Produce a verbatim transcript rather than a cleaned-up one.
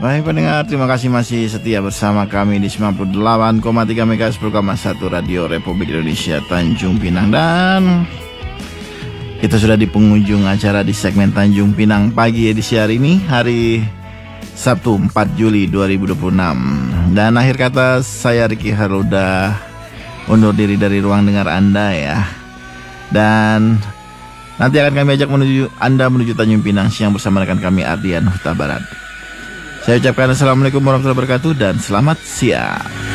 Baik pendengar, terima kasih masih setia bersama kami di sembilan puluh delapan koma tiga MHz sepuluh koma satu Radio Republik Indonesia Tanjung Pinang. Dan kita sudah di penghujung acara di segmen Tanjung Pinang pagi edisi hari ini, hari Sabtu empat Juli dua ribu dua puluh enam. Dan akhir kata saya Ricky Haruda undur diri dari ruang dengar Anda ya. Dan nanti akan kami ajak menuju Anda menuju Tanjung Pinang siang bersama rekan kami Ardian Huta Barat. Saya ucapkan Assalamualaikum warahmatullahi wabarakatuh dan selamat siang.